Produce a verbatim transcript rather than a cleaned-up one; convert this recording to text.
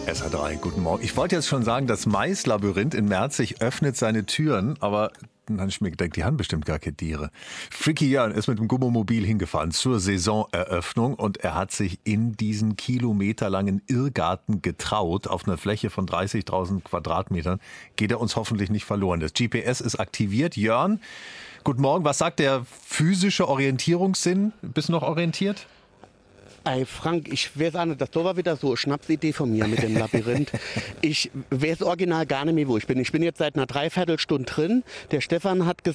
S R drei, guten Morgen. Ich wollte jetzt schon sagen, das Maislabyrinth in Merzig öffnet seine Türen, aber dann habe ich mir gedacht, die haben bestimmt gar keine Tiere. Freaky Jörn ist mit dem Gummomobil hingefahren zur Saisoneröffnung und er hat sich in diesen kilometerlangen Irrgarten getraut. Auf einer Fläche von dreißigtausend Quadratmetern geht er uns hoffentlich nicht verloren. Das G P S ist aktiviert. Jörn, guten Morgen. Was sagt der physische Orientierungssinn? Bist du noch orientiert? Ey Frank, ich weiß auch nicht, das war wieder so eine Schnapsidee von mir mit dem Labyrinth. Ich weiß original gar nicht mehr, wo ich bin. Ich bin jetzt seit einer Dreiviertelstunde drin. Der Stefan hat gesagt,